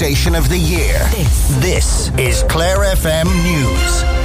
station of the year. This is Clare FM News.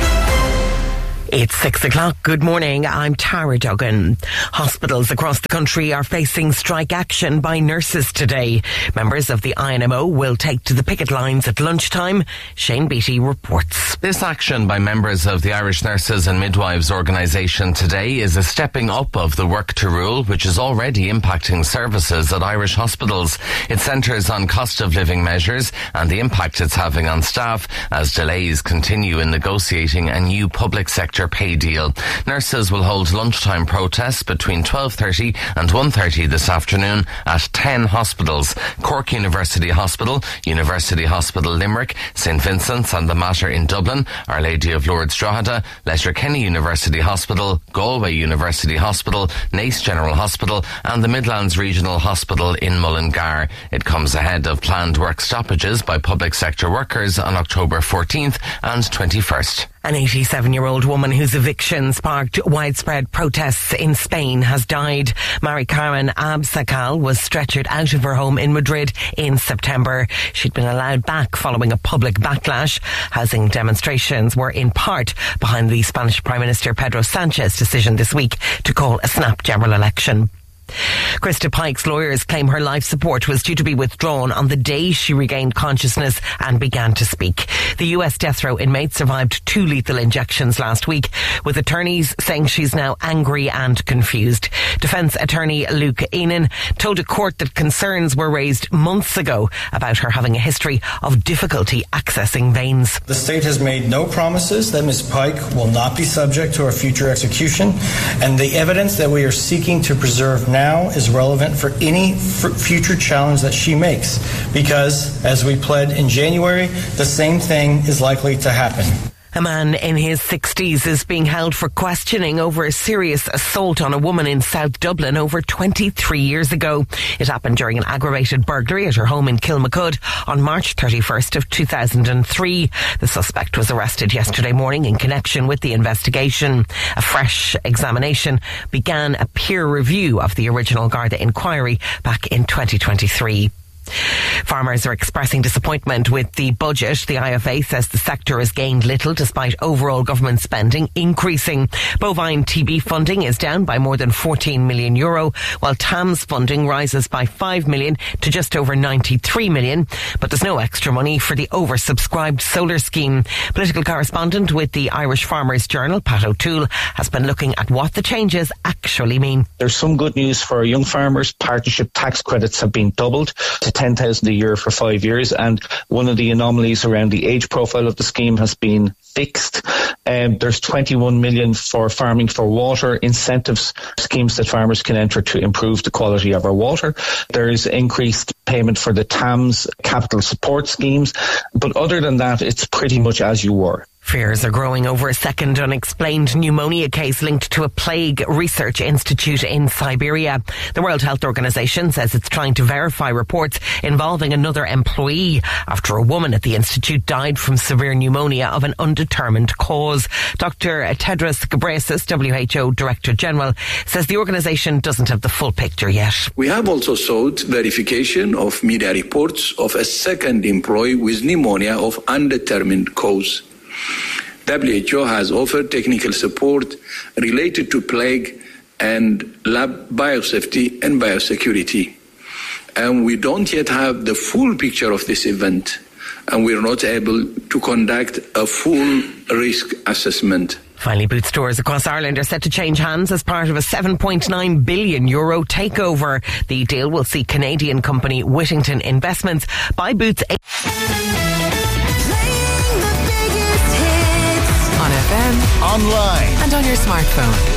It's 6 o'clock. Good morning. I'm Tara Duggan. Hospitals across the country are facing strike action by nurses today. Members of the INMO will take to the picket lines at lunchtime. Shane Beattie reports. This action by members of the Irish Nurses and Midwives organisation today is a stepping up of the work to rule, which is already impacting services at Irish hospitals. It centres on cost of living measures and the impact it's having on staff as delays continue in negotiating a new public sector pay deal. Nurses will hold lunchtime protests between 12:30 and 1:30 this afternoon at 10 hospitals: Cork University Hospital, University Hospital Limerick, St Vincent's and the Mater in Dublin, Our Lady of Lourdes Drogheda, Letterkenny University Hospital, Galway University Hospital, Naas General Hospital and the Midlands Regional Hospital in Mullingar. It comes ahead of planned work stoppages by public sector workers on October 14th and 21st. An 87-year-old woman whose eviction sparked widespread protests in Spain has died. Mari Carmen Abascal was stretchered out of her home in Madrid in September. She'd been allowed back following a public backlash. Housing demonstrations were in part behind the Spanish Prime Minister Pedro Sanchez's decision this week to call a snap general election. Krista Pike's lawyers claim her life support was due to be withdrawn on the day she regained consciousness and began to speak. The US death row inmate survived 2 lethal injections last week, with attorneys saying she's now angry and confused. Defence attorney Luke Enan told a court that concerns were raised months ago about her having a history of difficulty accessing veins. The state has made no promises that Ms. Pike will not be subject to a future execution, and the evidence that we are seeking to preserve now is relevant for any future challenge that she makes, because, as we pled in January, the same thing is likely to happen. A man in his 60s is being held for questioning over a serious assault on a woman in South Dublin over 23 years ago. It happened during an aggravated burglary at her home in Kilmacud on March 31st of 2003. The suspect was arrested yesterday morning in connection with the investigation. A fresh examination began a peer review of the original Garda inquiry back in 2023. Farmers are expressing disappointment with the budget. The IFA says the sector has gained little despite overall government spending increasing. Bovine TB funding is down by more than €14 million, while TAMS funding rises by €5 million to just over €93 million. But there's no extra money for the oversubscribed solar scheme. Political correspondent with the Irish Farmers Journal, Pat O'Toole, has been looking at what the changes actually mean. There's some good news for young farmers. Partnership tax credits have been doubled to 10,000 a year for 5 years, and one of the anomalies around the age profile of the scheme has been fixed. There's 21 million for farming for water incentives, schemes that farmers can enter to improve the quality of our water. There's increased payment for the TAMS capital support schemes, but other than that, it's pretty much as you were. Fears are growing over a second unexplained pneumonia case linked to a plague research institute in Siberia. The World Health Organization says it's trying to verify reports involving another employee after a woman at the institute died from severe pneumonia of an undetermined cause. Dr. Tedros Ghebreyesus, WHO Director General, says the organization doesn't have the full picture yet. We have also sought verification of media reports of a second employee with pneumonia of undetermined cause. WHO has offered technical support related to plague and lab biosafety and biosecurity. And we don't yet have the full picture of this event, and we're not able to conduct a full risk assessment. Finally, boot stores across Ireland are set to change hands as part of a €7.9 billion takeover. The deal will see Canadian company Whittington Investments buy Boots. On FM, online, and on your smartphone.